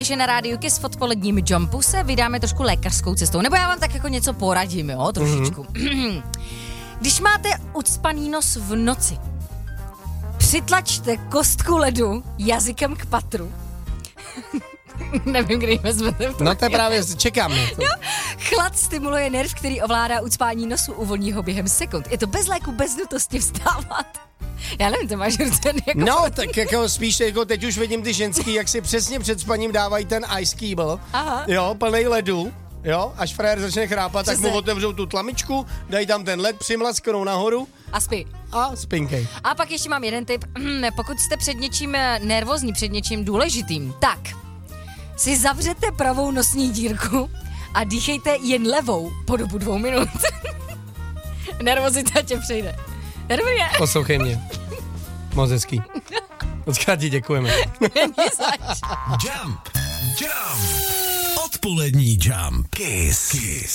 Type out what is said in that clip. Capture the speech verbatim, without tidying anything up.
Že na rádiu Kiss v odpoledním jumpu se vydáme trošku lékařskou cestou, nebo já vám tak jako něco poradím, jo, trošičku. Mm-hmm. Když máte ucpaný nos v noci, přitlačte kostku ledu jazykem k patru. Nevím, kdy vezmete. No to je právě, čekám. Jo? Chlad stimuluje nerv, který ovládá ucpání nosu, uvolní ho během sekund. Je to bez léku, bez nutnosti vstávat. Já nevím, to máš ruce jako... No, tak jako spíš jako teď už vidím ty ženský, jak si přesně před spaním dávají ten ice cube, Aha. Jo, plnej ledu, jo, až frajer začne chrápat, Přesně. tak mu otevřou tu tlamičku, dají tam ten led, přimlasknou nahoru A spí. a spinkej. A pak ještě mám jeden tip. Pokud jste před něčím nervózní, před něčím důležitým, tak si zavřete pravou nosní dírku a dýchejte jen levou po dobu dvou minut. Nervozita tě přejde. Nervuje. Poslouchej mě. Moc hezký. Moc krát ti děkujeme. Jump, jump, odpolední jump, Kiss, Kiss.